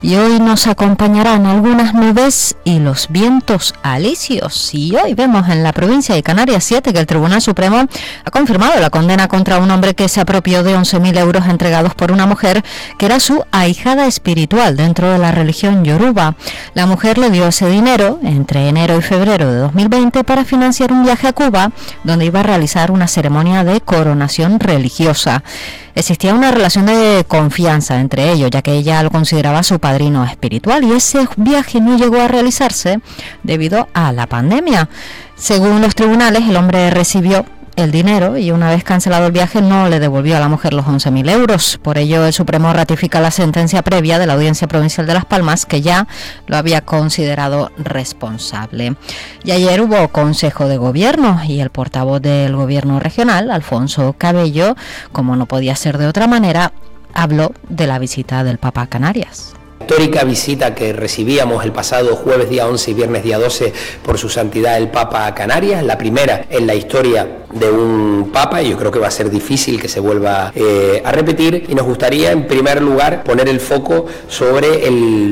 Y hoy nos acompañarán algunas nubes y los vientos alisios. Y hoy vemos en la provincia de Canarias 7 que el Tribunal Supremo ha confirmado la condena contra un hombre que se apropió de 11.000 euros entregados por una mujer que era su ahijada espiritual dentro de la religión yoruba. La mujer le dio ese dinero entre enero y febrero de 2020 para financiar un viaje a Cuba, donde iba a realizar una ceremonia de coronación religiosa. Existía una relación de confianza entre ellos, ya que ella lo consideraba su padrino espiritual, y ese viaje no llegó a realizarse debido a la pandemia. Según los tribunales, el hombre recibió el dinero y una vez cancelado el viaje no le devolvió a la mujer los 11.000 euros. Por ello, el Supremo ratifica la sentencia previa de la Audiencia Provincial de Las Palmas, que ya lo había considerado responsable. Y ayer hubo Consejo de Gobierno y el portavoz del Gobierno regional, Alfonso Cabello, como no podía ser de otra manera, habló de la visita del Papa a Canarias. Histórica visita que recibíamos el pasado jueves día 11 y viernes día 12 por su santidad el Papa a Canarias, la primera en la historia de un Papa, y yo creo que va a ser difícil que se vuelva a repetir, y nos gustaría en primer lugar poner el foco sobre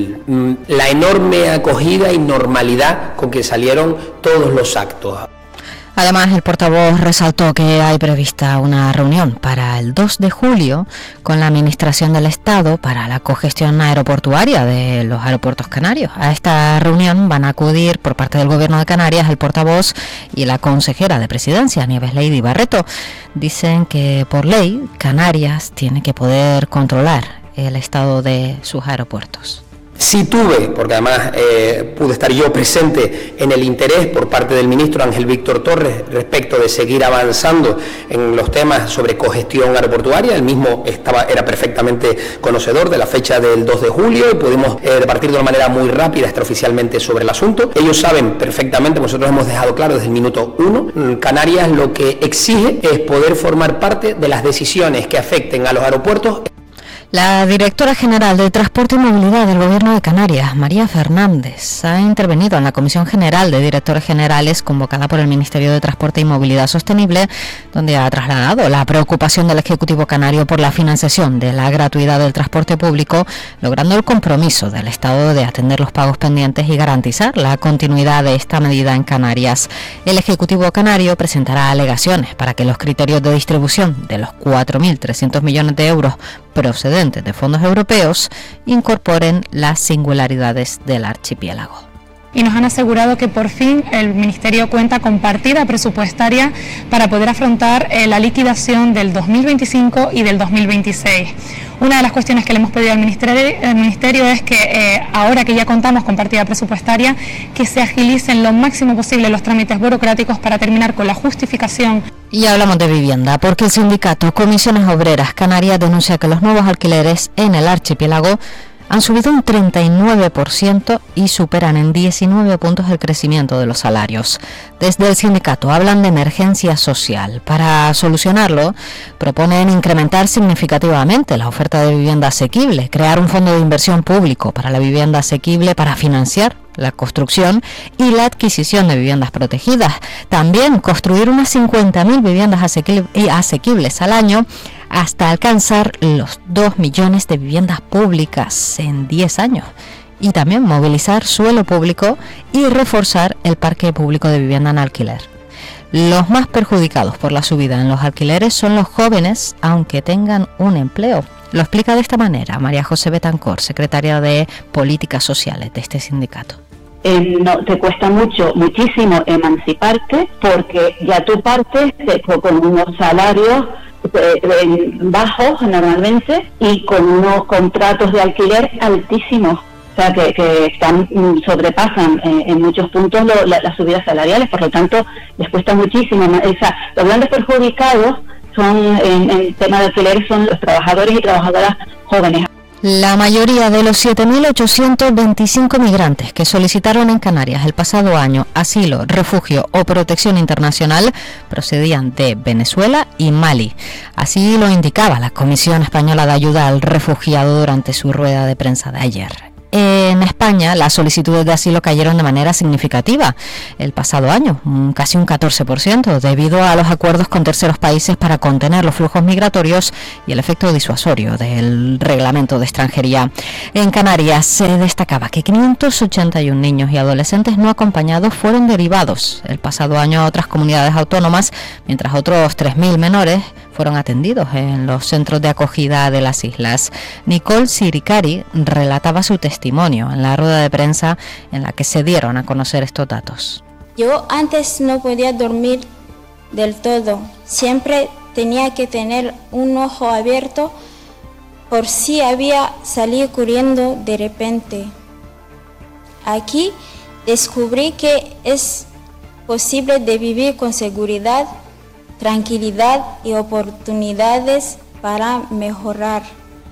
la enorme acogida y normalidad con que salieron todos los actos. Además, el portavoz resaltó que hay prevista una reunión para el 2 de julio con la Administración del Estado para la cogestión aeroportuaria de los aeropuertos canarios. A esta reunión van a acudir por parte del Gobierno de Canarias el portavoz y la consejera de Presidencia, Nieves Lady Barreto. Dicen que por ley Canarias tiene que poder controlar el estado de sus aeropuertos. Sí tuve, porque además pude estar yo presente en el interés por parte del ministro Ángel Víctor Torres respecto de seguir avanzando en los temas sobre cogestión aeroportuaria. Él mismo era perfectamente conocedor de la fecha del 2 de julio y pudimos partir de una manera muy rápida extraoficialmente sobre el asunto. Ellos saben perfectamente, nosotros hemos dejado claro desde el minuto 1, Canarias lo que exige es poder formar parte de las decisiones que afecten a los aeropuertos. La directora general de Transporte y Movilidad del Gobierno de Canarias, María Fernández, ha intervenido en la Comisión General de Directores Generales convocada por el Ministerio de Transporte y Movilidad Sostenible, donde ha trasladado la preocupación del Ejecutivo canario por la financiación de la gratuidad del transporte público, logrando el compromiso del Estado de atender los pagos pendientes y garantizar la continuidad de esta medida en Canarias. El Ejecutivo canario presentará alegaciones para que los criterios de distribución de los 4.300 millones de euros procedentes de fondos europeos incorporen las singularidades del archipiélago. Y nos han asegurado que por fin el Ministerio cuenta con partida presupuestaria para poder afrontar la liquidación del 2025 y del 2026. Una de las cuestiones que le hemos pedido al Ministerio es que ahora que ya contamos con partida presupuestaria, que se agilicen lo máximo posible los trámites burocráticos para terminar con la justificación. Y hablamos de vivienda, porque el sindicato Comisiones Obreras Canarias denuncia que los nuevos alquileres en el archipiélago han subido un 39% y superan en 19 puntos el crecimiento de los salarios. Desde el sindicato hablan de emergencia social. Para solucionarlo, proponen incrementar significativamente la oferta de vivienda asequible, crear un fondo de inversión público para la vivienda asequible para financiar la construcción y la adquisición de viviendas protegidas. También construir unas 50.000 viviendas asequibles al año hasta alcanzar los 2 millones de viviendas públicas en 10 años. Y también movilizar suelo público y reforzar el parque público de vivienda en alquiler. Los más perjudicados por la subida en los alquileres son los jóvenes, aunque tengan un empleo. Lo explica de esta manera María José Betancor, secretaria de Políticas Sociales de este sindicato. No, te cuesta muchísimo emanciparte, porque ya tú partes con unos salarios bajos normalmente y con unos contratos de alquiler altísimos, o sea que sobrepasan en muchos puntos las subidas salariales. Por lo tanto les cuesta muchísimo. Los grandes perjudicados son en tema de alquileres son los trabajadores y trabajadoras jóvenes. La mayoría de los 7.825 migrantes que solicitaron en Canarias el pasado año asilo, refugio o protección internacional procedían de Venezuela y Mali. Así lo indicaba la Comisión Española de Ayuda al Refugiado durante su rueda de prensa de ayer. en España las solicitudes de asilo cayeron de manera significativa el pasado año, casi un 14%, debido a los acuerdos con terceros países para contener los flujos migratorios y el efecto disuasorio del reglamento de extranjería. En Canarias se destacaba que 581 niños y adolescentes no acompañados fueron derivados el pasado año a otras comunidades autónomas, mientras otros 3.000 menores fueron atendidos en los centros de acogida de las islas. Nicole Siricari relataba su testimonio en la rueda de prensa en la que se dieron a conocer estos datos. Yo antes no podía dormir del todo, siempre tenía que tener un ojo abierto por si había salido corriendo de repente. Aquí descubrí que es posible de vivir con seguridad, tranquilidad y oportunidades para mejorar.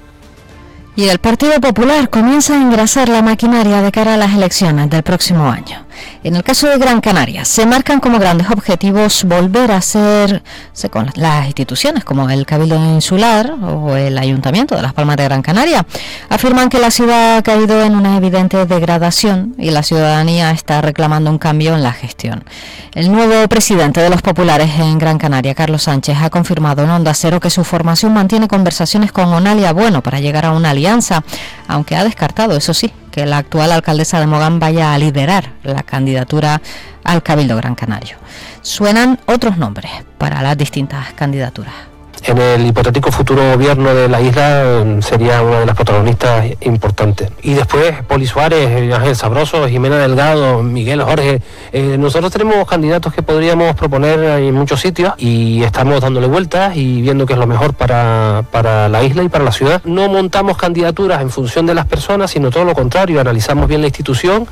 Y el Partido Popular comienza a engrasar la maquinaria de cara a las elecciones del próximo año. En el caso de Gran Canaria, se marcan como grandes objetivos volver a hacerse con las instituciones como el Cabildo Insular o el Ayuntamiento de Las Palmas de Gran Canaria. Afirman que la ciudad ha caído en una evidente degradación y la ciudadanía está reclamando un cambio en la gestión. El nuevo presidente de los populares en Gran Canaria, Carlos Sánchez, ha confirmado en Onda Cero que su formación mantiene conversaciones con Onalia Bueno para llegar a una alianza, aunque ha descartado, eso sí, que la actual alcaldesa de Mogán vaya a liderar la candidatura al Cabildo Gran Canario. Suenan otros nombres para las distintas candidaturas. En el hipotético futuro gobierno de la isla sería una de las protagonistas importantes. Y después Poli Suárez, Ángel Sabroso, Jimena Delgado, Miguel Jorge. Nosotros tenemos candidatos que podríamos proponer en muchos sitios y estamos dándole vueltas y viendo qué es lo mejor para la isla y para la ciudad. No montamos candidaturas en función de las personas, sino todo lo contrario, analizamos bien la institución.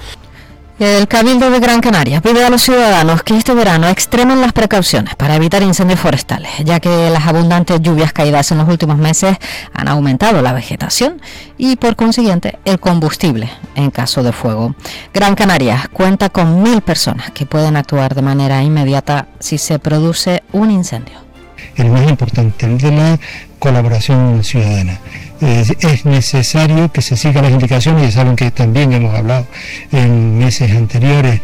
El Cabildo de Gran Canaria pide a los ciudadanos que este verano extremen las precauciones para evitar incendios forestales, ya que las abundantes lluvias caídas en los últimos meses han aumentado la vegetación y, por consiguiente, el combustible en caso de fuego. Gran Canaria cuenta con 1.000 personas que pueden actuar de manera inmediata si se produce un incendio. El más importante, el de la colaboración ciudadana. Es necesario que se sigan las indicaciones, y saben que también hemos hablado en meses anteriores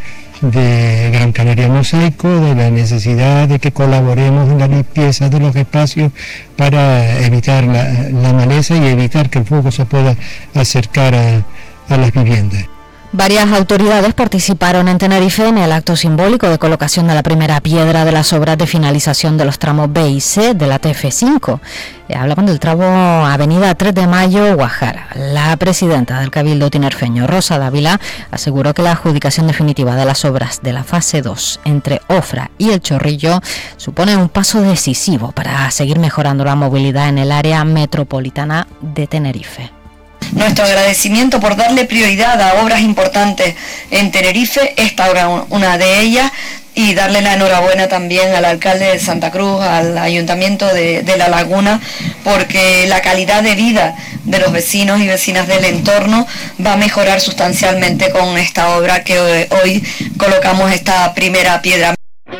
de Gran Canaria Mosaico, de la necesidad de que colaboremos en la limpieza de los espacios para evitar la maleza y evitar que el fuego se pueda acercar a las viviendas. Varias autoridades participaron en Tenerife en el acto simbólico de colocación de la primera piedra de las obras de finalización de los tramos B y C de la TF5. Hablaban del tramo Avenida 3 de Mayo, Guajara. La presidenta del Cabildo tinerfeño, Rosa Dávila, aseguró que la adjudicación definitiva de las obras de la fase 2 entre Ofra y El Chorrillo supone un paso decisivo para seguir mejorando la movilidad en el área metropolitana de Tenerife. Nuestro agradecimiento por darle prioridad a obras importantes en Tenerife, esta obra una de ellas, y darle la enhorabuena también al alcalde de Santa Cruz, al ayuntamiento de La Laguna, porque la calidad de vida de los vecinos y vecinas del entorno va a mejorar sustancialmente con esta obra que hoy colocamos esta primera piedra.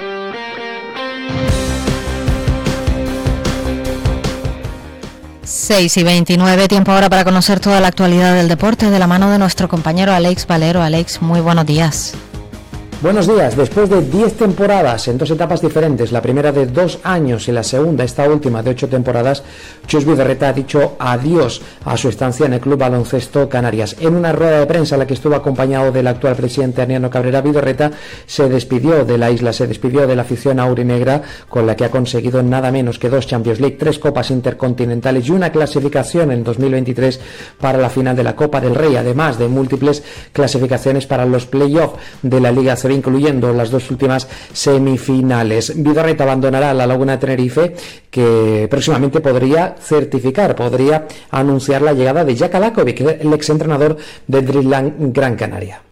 6:29, tiempo ahora para conocer toda la actualidad del deporte de la mano de nuestro compañero Alex Valero. Alex, muy buenos días. Buenos días. Después de 10 temporadas en 2 etapas diferentes, la primera de 2 años y la segunda, esta última de 8 temporadas, Chus Vidorreta ha dicho adiós a su estancia en el Club Baloncesto Canarias. En una rueda de prensa en la que estuvo acompañado del actual presidente Arniano Cabrera, Vidorreta se despidió de la isla, se despidió de la afición aurinegra, con la que ha conseguido nada menos que 2 Champions League, 3 Copas Intercontinentales y una clasificación en 2023 para la final de la Copa del Rey, además de múltiples clasificaciones para los playoffs de la Liga ACB, incluyendo las 2 últimas semifinales. Vidorreta abandonará la Laguna de Tenerife, que próximamente podría anunciar la llegada de Jaka Lakovic, el exentrenador de Dreamland Gran Canaria.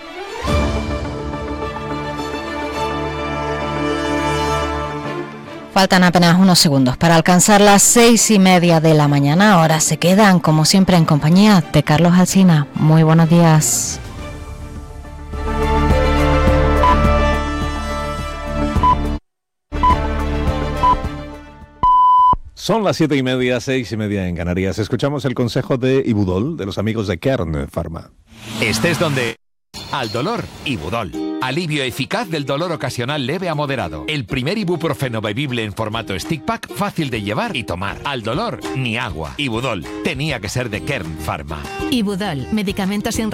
Faltan apenas unos segundos para alcanzar las 6:30 de la mañana. Ahora se quedan, como siempre, en compañía de Carlos Alsina. Muy buenos días. Son las 7:30, 6:30 en Canarias. Escuchamos el consejo de Ibudol, de los amigos de Kern Pharma. Estés donde... Al dolor, Ibudol. Alivio eficaz del dolor ocasional leve a moderado. El primer ibuprofeno bebible en formato stick pack, fácil de llevar y tomar. Al dolor, ni agua. Ibudol. Tenía que ser de Kern Pharma. Ibudol, medicamentos sin